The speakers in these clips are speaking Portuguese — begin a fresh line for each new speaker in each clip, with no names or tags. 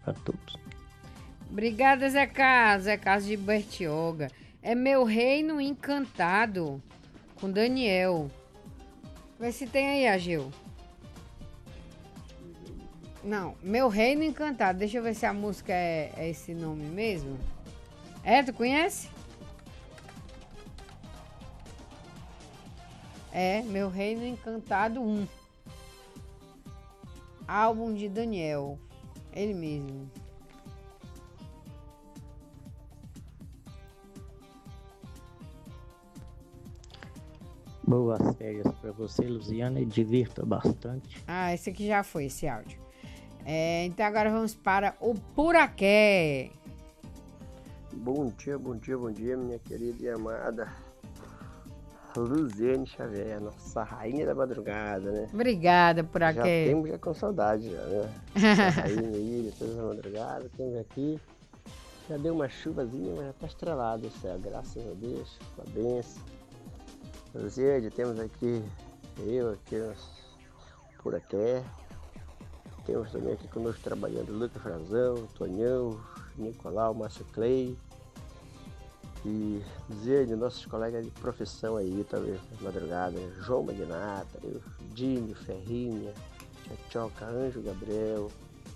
para todos.
Obrigada, Zé Carlos. Zé Carlos de Bertioga. É Meu Reino Encantado, com Daniel. Vê se tem aí, Agil. Não, Meu Reino Encantado. Deixa eu ver se a música é esse nome mesmo. Tu conhece? É, Meu Reino Encantado 1. Álbum de Daniel. Ele mesmo.
Boas férias para você, Luziana, e divirta bastante.
Esse aqui já foi, esse áudio. Então agora vamos para o Puraqué.
Bom dia, minha querida e amada Luziane Xavier, nossa rainha da madrugada, né?
Obrigada, Puraqué.
Já temos com saudade, já, né? Essa rainha aí, depois da madrugada, temos aqui. Já deu uma chuvazinha, mas já tá estrelado o céu, graças a Deus, uma benção. Luziane, temos aqui Puraqué. Temos também aqui conosco trabalhando Lucas Frazão, Tonhão, Nicolau, Márcio Clay. E Zene, nossos colegas de profissão aí também, na madrugada, João Magnata, Dinho, Ferrinha, Tchotchoca, Anjo Gabriel.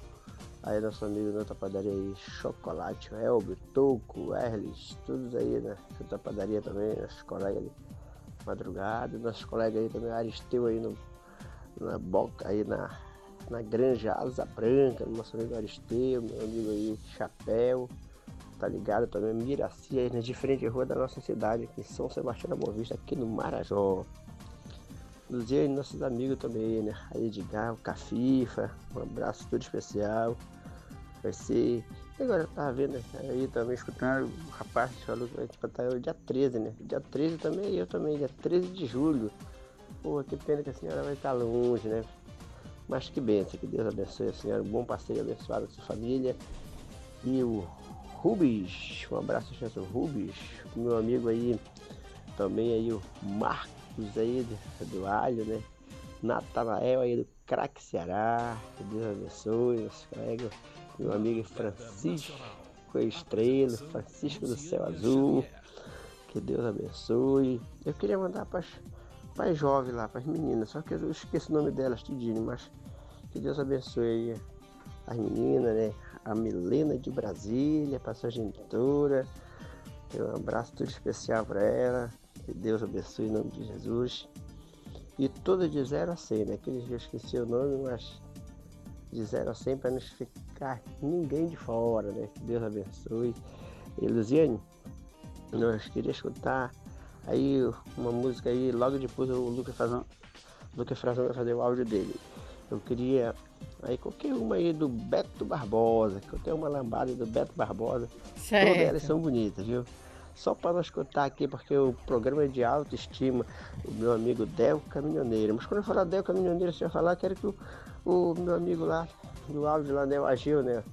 Aí nosso amigo da outra padaria aí, Chocolate, Elber, Toco, Erlis, todos aí na outra padaria também, nossos colegas de madrugada. Nossos colegas aí também, Aristeu aí na Boca, aí na Granja Asa Branca, nosso amigo Aristeu, meu amigo aí Chapéu, tá ligado também, Miraci, aí nas diferentes ruas da nossa cidade, aqui em São Sebastião da Boa Vista, aqui no Marajó. Luziane, nossos amigos também, né, a Edgar, o Cafifa, um abraço todo especial. Vai ser, agora eu tava vendo aí também, escutando o rapaz que falou que vai escutar o dia 13, né, dia 13 também, eu também, dia 13 de julho. Pô, que pena que a senhora vai estar longe, né? Mas que bênção, que Deus abençoe a senhora, um bom parceiro abençoado a sua família. E o Rubens, um abraço ao Rubens, o meu amigo aí, também aí o Marcos aí do Alho, né? Natanael aí do Craque Ceará, que Deus abençoe, nosso colega, meu amigo Francisco Estrela, Francisco do Céu Azul, que Deus abençoe. Eu queria mandar para as jovens lá, para as meninas, só que eu esqueço o nome delas tudinho, mas que Deus abençoe aí as meninas, né? A Milena de Brasília, para sua genitora, um abraço todo especial para ela, que Deus abençoe em nome de Jesus. E todas de 0 a 100, né? Aqueles que eu esqueci o nome, mas de 0 a 100 para não ficar ninguém de fora, né? Que Deus abençoe. E Luziane, nós queríamos escutar aí uma música aí, logo depois o Lucas Frazão vai fazer o áudio dele. Eu queria aí qualquer uma aí do Beto Barbosa, que eu tenho uma lambada do Beto Barbosa.
Certo.
Todas elas são bonitas, viu? Só para nós escutar aqui, porque o programa é de autoestima, o meu amigo Del Caminhoneiro. Mas quando eu falar Del Caminhoneiro, você vai falar, quero que o meu amigo lá, do áudio lá, né, o Agil, né?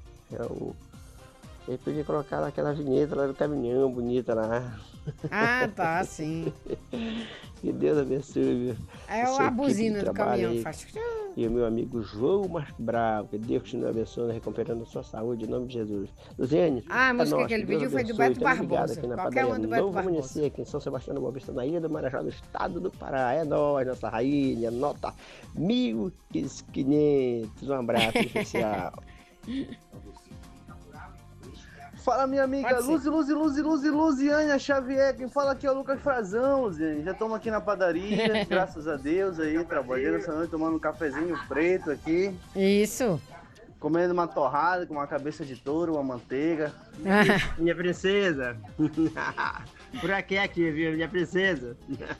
Ele podia colocar aquela vinheta lá do caminhão bonita lá.
Tá, sim.
Que Deus abençoe.
É a buzina do caminhão.
Aí.
Faz...
E o meu amigo João Marcos Bravo, que Deus continue abençoando, recuperando a sua saúde, em nome de Jesus. Luziane,
a música que ele pediu foi do Beto Barbosa.
Aqui na
Qualquer uma do Beto
Novo
Barbosa.
Amanhecer, aqui em São Sebastião da Boa Vista, na Ilha do Marajó, do estado do Pará. É nóis, nossa rainha, nota 1.500. Um abraço especial.
Fala, minha amiga Luziane Xavier. Quem fala aqui é o Lucas Frazão, Luziane. Já estamos aqui na padaria, graças a Deus, aí, trabalhando essa noite, tomando um cafezinho preto aqui.
Isso.
Comendo uma torrada com uma cabeça de touro, uma manteiga.
Minha princesa. Por aqui, viu, minha princesa.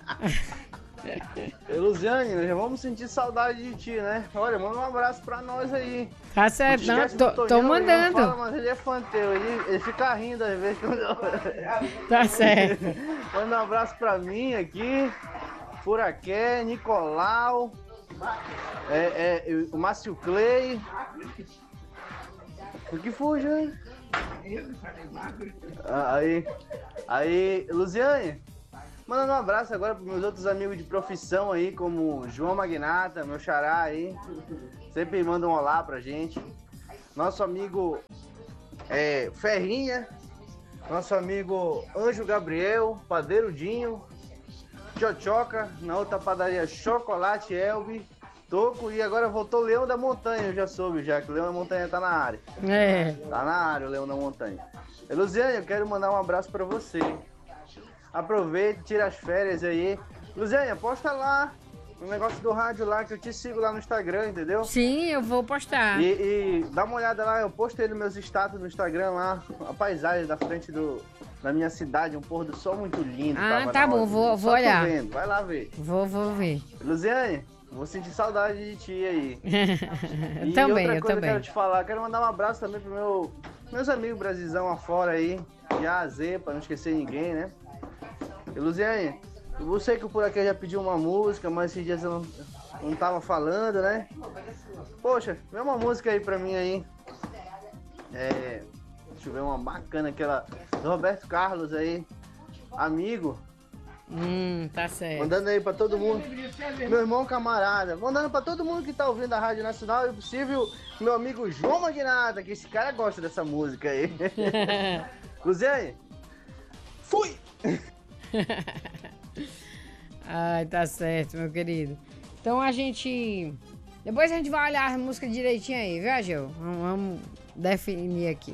E Luziane, nós já vamos sentir saudade de ti, né? Olha, manda um abraço pra nós aí.
Tá certo, não,
esquece do
tô
Tonhão,
mandando.
Ele não fala, mas ele é fã teu, ele fica rindo às vezes.
Tá certo.
Manda um abraço pra mim aqui, Puraqué, Nicolau, o Márcio Clay. O que foi, Jane? Aí, Luziane, mandando um abraço agora para meus outros amigos de profissão aí, como João Magnata, meu xará aí. Sempre manda um olá pra gente. nosso amigo Ferrinha, nosso amigo Anjo Gabriel, Padeiro Dinho, Chochoca, na outra padaria Chocolate Elbe, Toco, e agora voltou o Leão da Montanha, eu já soube já, que o Leão da Montanha tá na área. Tá na área o Leão da Montanha. Luziane, eu quero mandar um abraço pra você. Aproveite, tira as férias aí. Luziane, posta lá no negócio do rádio lá, que eu te sigo lá no Instagram, entendeu?
Sim, eu vou postar.
E dá uma olhada lá, eu postei nos meus status no Instagram lá, a paisagem da frente da minha cidade, um pôr do sol muito lindo.
Ah, tá bom, vou olhar.
Vendo. Vai lá ver.
Vou ver.
Luziane, vou sentir saudade de ti aí.
Eu também,
outra coisa
eu
que eu quero te falar, quero mandar um abraço também pro meus amigos Brasilzão afora aí, de A a Z, pra não esquecer ninguém, né? E Luziane, eu sei que por aqui já pediu uma música, mas esses dias eu não tava falando, né? Poxa, vê uma música aí pra mim aí. Deixa eu ver uma bacana, aquela do Roberto Carlos aí, Amigo.
Tá certo.
Mandando aí pra todo mundo, meu irmão camarada, mandando pra todo mundo que tá ouvindo a Rádio Nacional, e possível, meu amigo João Magnata, que esse cara gosta dessa música aí. Luziane, fui!
Ai, tá certo, meu querido. Então depois a gente vai olhar a música direitinho aí, viu, Gil? Vamos definir aqui.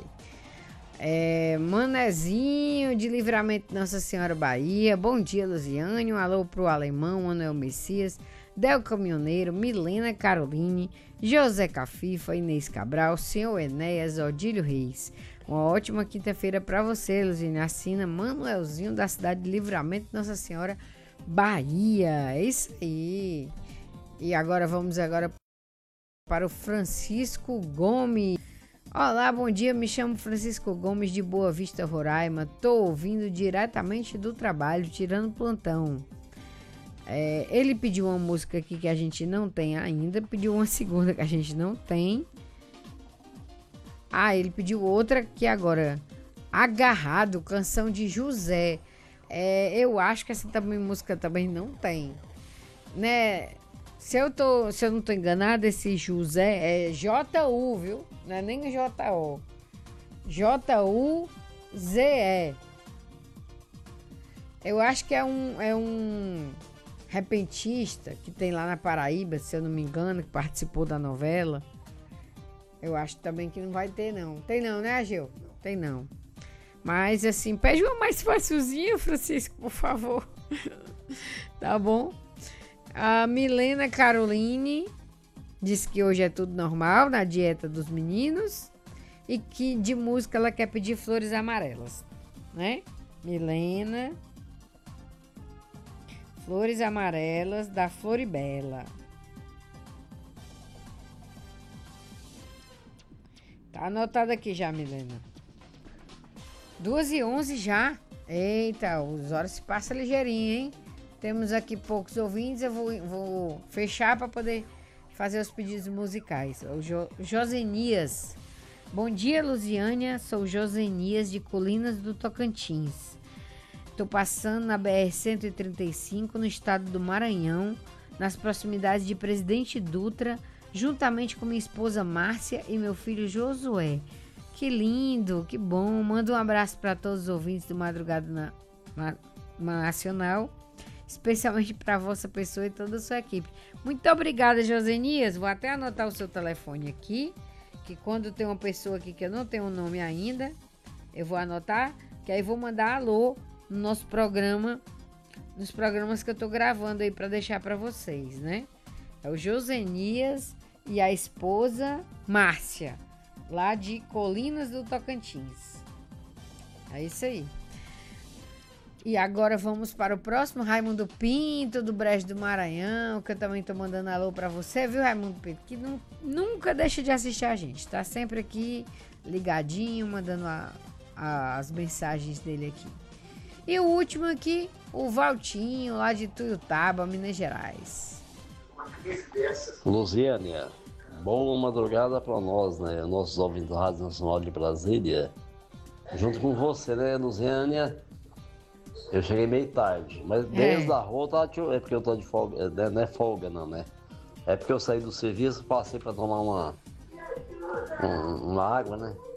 Manezinho de Livramento Nossa Senhora Bahia. Bom dia, Luziane. Um alô pro Alemão, Manuel Messias, Del Caminhoneiro, Milena Caroline, José Cafifa, Inês Cabral, Senhor Enéas, Odílio Reis. Uma ótima quinta-feira pra você, Luziane. Assina Manuelzinho, da cidade de Livramento Nossa Senhora Bahia. É isso aí. E agora vamos para o Francisco Gomes. Olá, bom dia, me chamo Francisco Gomes de Boa Vista, Roraima. Tô ouvindo diretamente do trabalho, tirando plantão. Ele pediu uma música aqui que a gente não tem ainda, pediu uma segunda que a gente não tem. Ele pediu outra que agora, Agarrado, canção de José. Eu acho que essa música também não tem, né? Se eu não tô enganado, esse José é J-U, viu? Não é nem J-O. J-U-Z-E. Eu acho que é um repentista que tem lá na Paraíba, se eu não me engano, que participou da novela. Eu acho também que não vai ter, não. Tem não, né, Gil? Tem não. Mas, assim, pede uma mais facilzinha, Francisco, por favor. Tá bom? A Milena Caroline diz que hoje é tudo normal na dieta dos meninos e que de música ela quer pedir Flores Amarelas, né? Milena, Flores Amarelas da Floribela. Tá anotado aqui já, Milena. 2h11 já. Eita, os horas se passam ligeirinho, hein? Temos aqui poucos ouvintes, eu vou fechar para poder fazer os pedidos musicais. O Josenias. Bom dia, Luziânia. Sou Josenias de Colinas do Tocantins. Estou passando na BR-135 no estado do Maranhão, nas proximidades de Presidente Dutra, juntamente com minha esposa Márcia e meu filho Josué. Que lindo, que bom. Manda um abraço para todos os ouvintes do Madrugada Nacional, especialmente para a vossa pessoa e toda a sua equipe. Muito obrigada, Josenias. Vou até anotar o seu telefone aqui, que quando tem uma pessoa aqui que eu não tenho o nome ainda, eu vou anotar, que aí vou mandar alô no nosso programa, nos programas que eu tô gravando aí para deixar para vocês, né? É o Josenias e a esposa Márcia, lá de Colinas do Tocantins. É isso aí. E agora vamos para o próximo, Raimundo Pinto, do Brejo do Maranhão, que eu também tô mandando alô para você, viu, Raimundo Pinto? Que nunca deixa de assistir a gente, tá sempre aqui ligadinho, mandando as mensagens dele aqui. E o último aqui, o Valtinho, lá de Tuiutaba, Minas Gerais.
Luziânia, boa madrugada para nós, né? Nossos ouvintes da Rádio Nacional de Brasília. Junto com você, né, Luziânia? Eu cheguei meio tarde, mas desde a rua é porque eu tô de folga, não é folga não, né? É porque eu saí do serviço, passei para tomar uma água, né?